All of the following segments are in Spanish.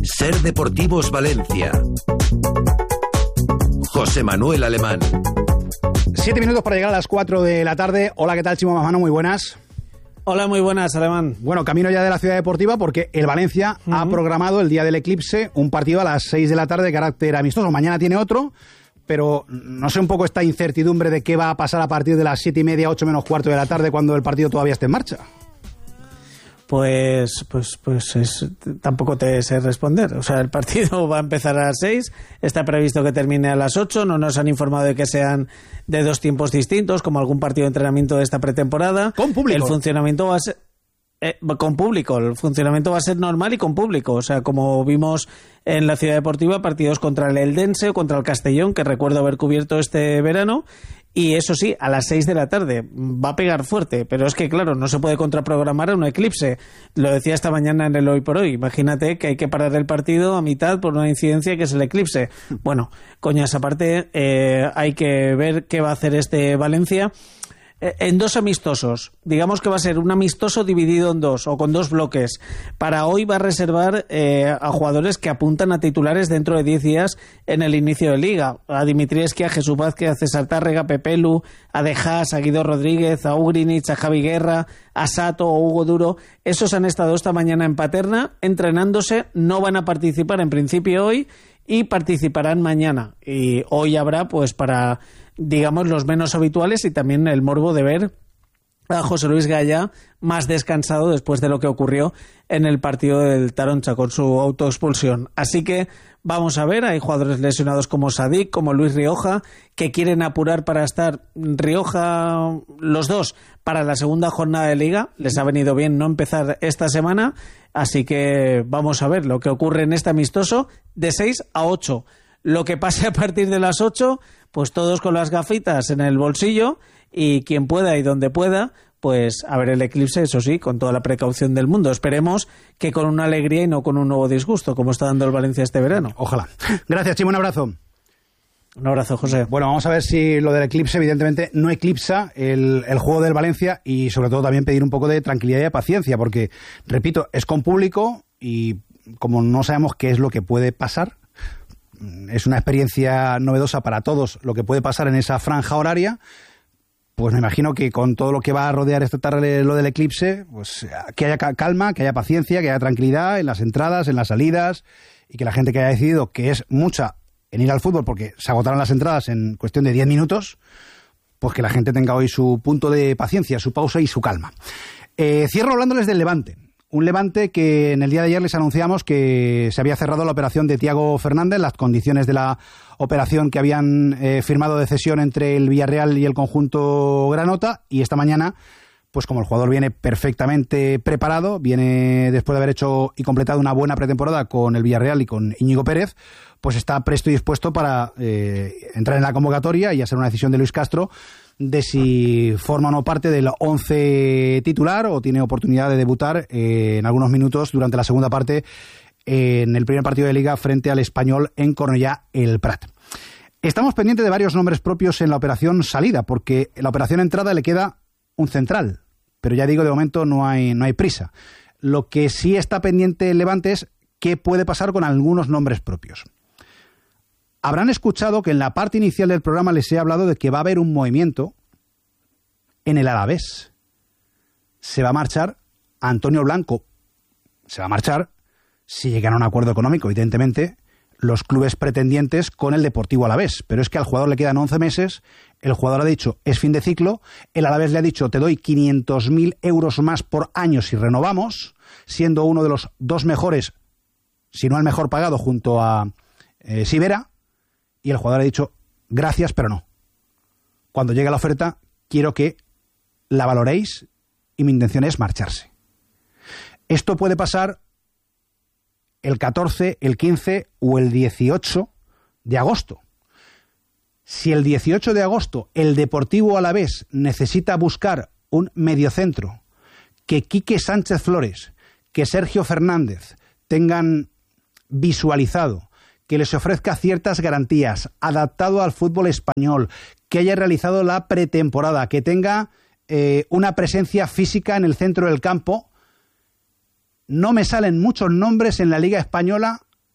Ser Deportivos Valencia. José Manuel Alemán. 7 minutos para llegar a las 4 de la tarde. Hola, ¿qué tal, Chimo Manzano? Muy buenas. Hola, muy buenas, Alemán. Bueno, camino ya de la ciudad deportiva porque el Valencia ha programado el día del eclipse un partido a las 6 de la tarde de carácter amistoso. Mañana tiene otro, pero no sé un poco esta incertidumbre de qué va a pasar a partir de las 7:30, 8 menos cuarto de la tarde cuando el partido todavía esté en marcha. Pues tampoco te sé responder. O sea, el partido va a empezar a las 6, está previsto que termine a las 8, no nos han informado de que sean de dos tiempos distintos, como algún partido de entrenamiento de esta pretemporada. Con público. El funcionamiento va a ser... con público, el funcionamiento va a ser normal y con público, o sea, como vimos en la Ciudad Deportiva, partidos contra el Eldense o contra el Castellón, que recuerdo haber cubierto este verano, y eso sí, a las 6 de la tarde va a pegar fuerte, pero es que claro, no se puede contraprogramar a un eclipse, lo decía esta mañana en el Hoy por Hoy, imagínate que hay que parar el partido a mitad por una incidencia que es el eclipse. Bueno, coñas aparte, hay que ver qué va a hacer este Valencia en dos amistosos. Digamos que va a ser un amistoso dividido en dos o con dos bloques. Para hoy va a reservar a jugadores que apuntan a titulares dentro de 10 días en el inicio de Liga. A Dimitrievski, a Jesús Vázquez, a César Tárrega, a Pepelu, a De Haas, a Guido Rodríguez, a Ugrinic, a Javi Guerra, a Sato o Hugo Duro. Esos han estado esta mañana en Paterna entrenándose, no van a participar en principio hoy y participarán mañana. Y hoy habrá pues para, digamos, los menos habituales y también el morbo de ver a José Luis Gaya más descansado después de lo que ocurrió en el partido del Taroncha con su autoexpulsión. Así que vamos a ver, hay jugadores lesionados como Sadik, como Luis Rioja, que quieren apurar para estar Rioja, los dos, para la segunda jornada de Liga. Les ha venido bien no empezar esta semana, así que vamos a ver lo que ocurre en este amistoso de 6 a 8. Lo que pase a partir de las 8, pues todos con las gafitas en el bolsillo y quien pueda y donde pueda, pues a ver el eclipse, eso sí, con toda la precaución del mundo. Esperemos que con una alegría y no con un nuevo disgusto, como está dando el Valencia este verano. Ojalá. Gracias, Chimo, un abrazo. Un abrazo, José. Bueno, vamos a ver si lo del eclipse evidentemente no eclipsa el juego del Valencia y sobre todo también pedir un poco de tranquilidad y de paciencia porque, repito, es con público y como no sabemos qué es lo que puede pasar, es una experiencia novedosa para todos lo que puede pasar en esa franja horaria, pues me imagino que con todo lo que va a rodear esta tarde lo del eclipse, pues que haya calma, que haya paciencia, que haya tranquilidad en las entradas, en las salidas y que la gente que haya decidido que es mucha en ir al fútbol porque se agotaron las entradas en cuestión de 10 minutos, pues que la gente tenga hoy su punto de paciencia, su pausa y su calma. Cierro hablándoles del Levante. Un Levante que en el día de ayer les anunciamos que se había cerrado la operación de Thiago Fernández, las condiciones de la operación que habían firmado de cesión entre el Villarreal y el conjunto granota, y esta mañana, pues como el jugador viene perfectamente preparado, viene después de haber hecho y completado una buena pretemporada con el Villarreal y con Íñigo Pérez, pues está presto y dispuesto para entrar en la convocatoria y hacer una decisión de Luis Castro de si forma o no parte del 11 titular o tiene oportunidad de debutar en algunos minutos durante la segunda parte en el primer partido de Liga frente al Español en Cornellá el Prat. Estamos pendientes de varios nombres propios en la operación salida, porque en la operación entrada le queda un central, pero ya digo, de momento no hay prisa. Lo que sí está pendiente el Levante es qué puede pasar con algunos nombres propios. Habrán escuchado que en la parte inicial del programa les he hablado de que va a haber un movimiento en el Alavés. Se va a marchar Antonio Blanco. Se va a marchar si llegan a un acuerdo económico, evidentemente, los clubes pretendientes con el Deportivo Alavés. Pero es que al jugador le quedan 11 meses, el jugador ha dicho, es fin de ciclo, el Alavés le ha dicho, te doy 500.000 euros más por año si renovamos, siendo uno de los dos mejores, si no el mejor pagado, junto a Sivera. Y el jugador ha dicho, gracias, pero no. Cuando llegue la oferta, quiero que la valoréis y mi intención es marcharse. Esto puede pasar el 14, el 15 o el 18 de agosto. Si el 18 de agosto el Deportivo Alavés necesita buscar un mediocentro, que Quique Sánchez Flores, que Sergio Fernández tengan visualizado, que les ofrezca ciertas garantías, adaptado al fútbol español, que haya realizado la pretemporada, que tenga una presencia física en el centro del campo, no me salen muchos nombres en la Liga Española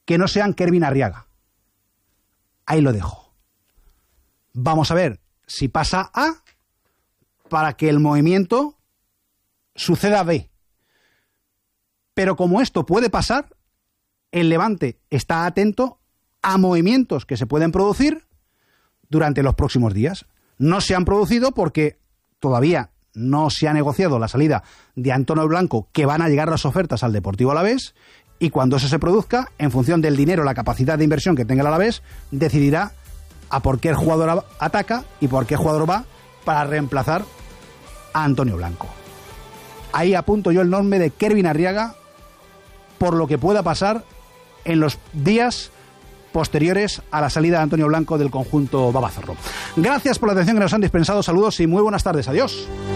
que no sean Kervin Arriaga. Ahí lo dejo. Vamos a ver si pasa A para que el movimiento suceda B. Pero como esto puede pasar, el Levante está atento a movimientos que se pueden producir durante los próximos días. No se han producido porque todavía no se ha negociado la salida de Antonio Blanco, que van a llegar las ofertas al Deportivo Alavés, y cuando eso se produzca, en función del dinero, la capacidad de inversión que tenga el Alavés, decidirá a por qué jugador ataca y por qué jugador va para reemplazar a Antonio Blanco. Ahí apunto yo el nombre de Kervin Arriaga por lo que pueda pasar en los días posteriores a la salida de Antonio Blanco del conjunto babazorro. Gracias por la atención que nos han dispensado. Saludos y muy buenas tardes. Adiós.